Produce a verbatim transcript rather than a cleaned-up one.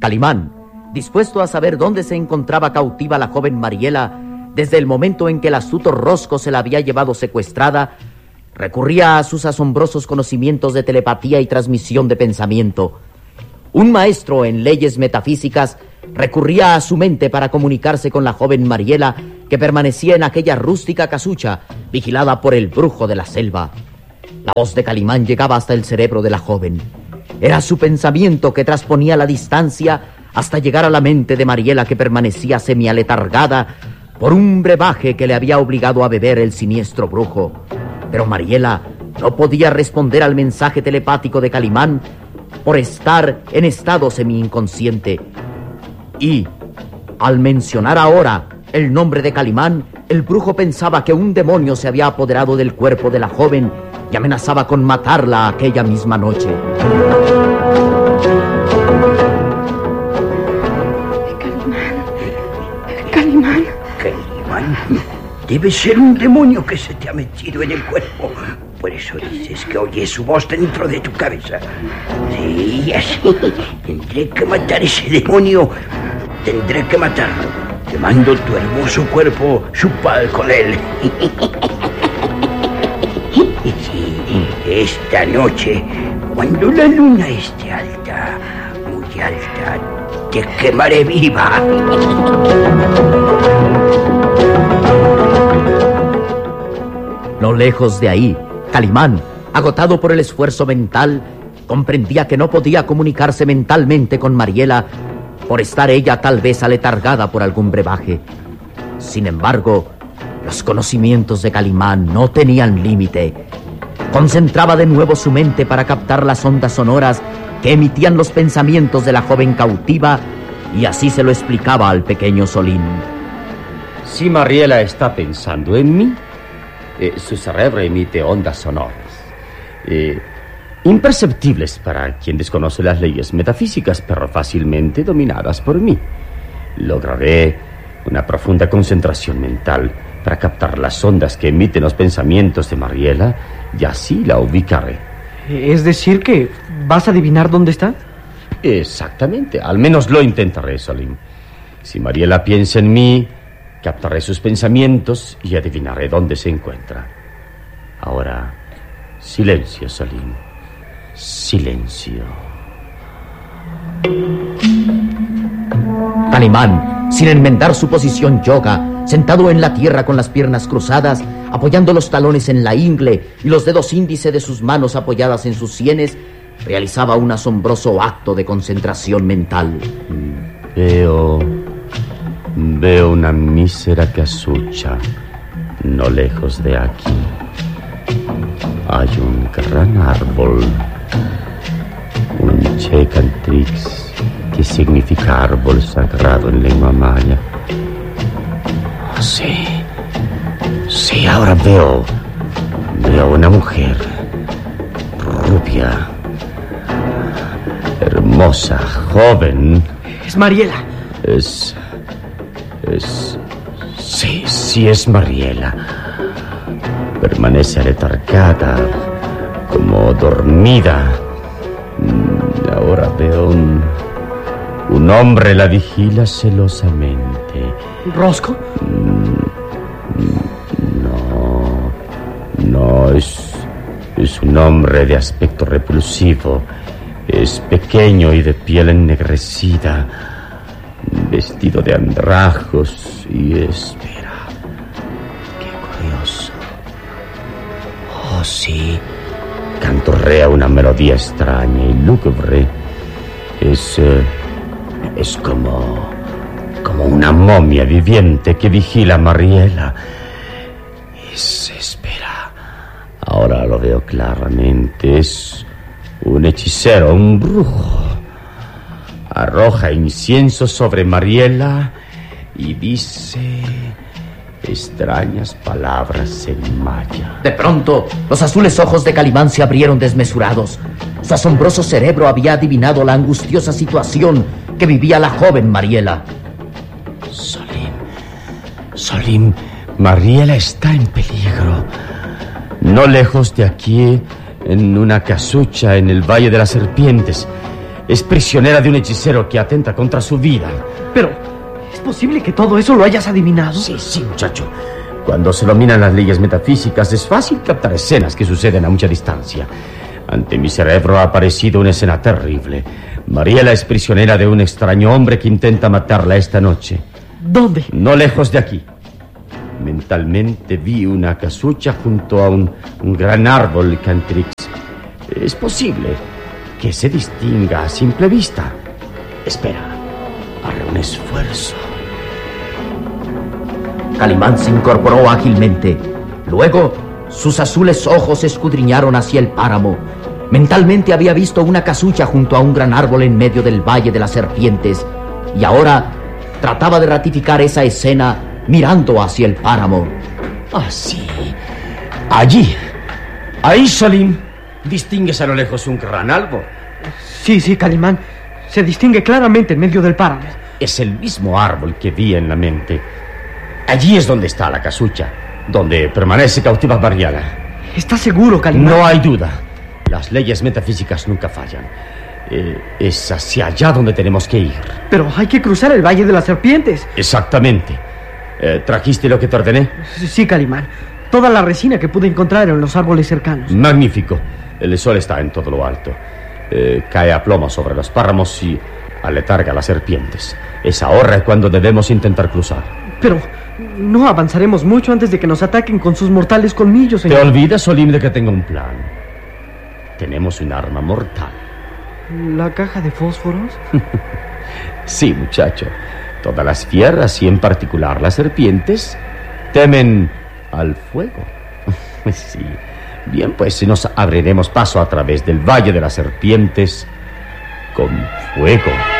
Calimán, dispuesto a saber dónde se encontraba cautiva la joven Mariela desde el momento en que el astuto Rosco se la había llevado secuestrada, recurría a sus asombrosos conocimientos de telepatía y transmisión de pensamiento. Un maestro en leyes metafísicas recurría a su mente para comunicarse con la joven Mariela, que permanecía en aquella rústica casucha, vigilada por el brujo de la selva. La voz de Calimán llegaba hasta el cerebro de la joven. Era su pensamiento que trasponía la distancia hasta llegar a la mente de Mariela, que permanecía semialetargada por un brebaje que le había obligado a beber el siniestro brujo. Pero Mariela no podía responder al mensaje telepático de Calimán por estar en estado semi-inconsciente. Y, al mencionar ahora el nombre de Calimán, el brujo pensaba que un demonio se había apoderado del cuerpo de la joven y amenazaba con matarla aquella misma noche. Calimán, Calimán. Calimán, debe ser un demonio que se te ha metido en el cuerpo. Por eso dices que oyes su voz dentro de tu cabeza. Sí, así. Tendré que matar ese demonio. Tendré que matarlo. Quemando tu hermoso cuerpo, chupad con él. Sí, esta noche, cuando la luna esté alta, muy alta, te quemaré viva. No lejos de ahí, Calimán, agotado por el esfuerzo mental, comprendía que no podía comunicarse mentalmente con Mariela por estar ella tal vez aletargada por algún brebaje. Sin embargo, los conocimientos de Calimán no tenían límite. Concentraba de nuevo su mente para captar las ondas sonoras que emitían los pensamientos de la joven cautiva, y así se lo explicaba al pequeño Solín. Si Mariela está pensando en mí, eh, su cerebro emite ondas sonoras, eh, imperceptibles para quien desconoce las leyes metafísicas, pero fácilmente dominadas por mí. Lograré una profunda concentración mental para captar las ondas que emiten los pensamientos de Mariela, y así la ubicaré. ¿Es decir que vas a adivinar dónde está? Exactamente, al menos lo intentaré, Solín. Si Mariela piensa en mí, captaré sus pensamientos y adivinaré dónde se encuentra. Ahora, silencio, Solín. Silencio. Calimán, sin enmendar su posición yoga, sentado en la tierra con las piernas cruzadas, apoyando los talones en la ingle y los dedos índice de sus manos apoyadas en sus sienes, realizaba un asombroso acto de concentración mental. Veo... Veo una mísera casucha no lejos de aquí. Hay un gran árbol, un Checantrix, que significa árbol sagrado en lengua maya. Oh, sí, sí, ahora veo, veo una mujer rubia, hermosa, joven. Es Mariela. Es... Es... Sí, sí es Mariela. Permanece aletargada, como dormida. Ahora veo un... Un hombre la vigila celosamente. ¿Rosco? No... No, es... Es un hombre de aspecto repulsivo. Es pequeño y de piel ennegrecida, vestido de andrajos, y espera. Qué curioso. Oh, sí. Canturrea una melodía extraña y lúgubre. Es... Eh, es como... como una momia viviente que vigila a Mariela. Es... espera. Ahora lo veo claramente. Es un hechicero, un brujo. Arroja incienso sobre Mariela y dice extrañas palabras en maya. De pronto, los azules ojos de Calimán se abrieron desmesurados. Su asombroso cerebro había adivinado la angustiosa situación que vivía la joven Mariela. Solín, Solín, Mariela está en peligro. No lejos de aquí, en una casucha en el Valle de las Serpientes. es prisionera de un hechicero que atenta contra su vida. Pero, ¿es posible que todo eso lo hayas adivinado? Sí, sí, muchacho. Cuando se dominan las leyes metafísicas es fácil captar escenas que suceden a mucha distancia. Ante mi cerebro ha aparecido una escena terrible. Mariela es prisionera de un extraño hombre que intenta matarla esta noche. ¿Dónde? No lejos de aquí. Mentalmente vi una casucha junto a un, un gran árbol Cantrix. Es posible que se distinga a simple vista. Espera, haré un esfuerzo. Calimán se incorporó ágilmente. Luego, sus azules ojos escudriñaron hacia el páramo. Mentalmente había visto una casucha junto a un gran árbol en medio del Valle de las Serpientes, y ahora trataba de ratificar esa escena mirando hacia el páramo. Ah, sí. Allí. Ahí, Solim. ¿Distingues a lo lejos un gran árbol? Sí, sí, Calimán. Se distingue claramente en medio del páramo. Es el mismo árbol que vi en la mente. Allí es donde está la casucha, donde permanece cautiva Mariela. ¿Estás seguro, Calimán? No hay duda. Las leyes metafísicas nunca fallan. Eh, es hacia allá donde tenemos que ir. Pero hay que cruzar el Valle de las Serpientes. Exactamente. Eh, ¿Trajiste lo que te ordené? Sí, Calimán. Toda la resina que pude encontrar en los árboles cercanos. Magnífico. El sol está en todo lo alto. Eh, cae a plomo sobre los páramos y aletarga a las serpientes. Es ahora cuando debemos intentar cruzar. Pero no avanzaremos mucho antes de que nos ataquen con sus mortales colmillos, señor. ¿Te olvidas, Solim, de que tengo un plan? Tenemos un arma mortal. ¿La caja de fósforos? Sí, muchacho. Todas las fieras, y en particular las serpientes, temen al fuego. Sí. Bien, pues nos abriremos paso a través del Valle de las Serpientes con fuego.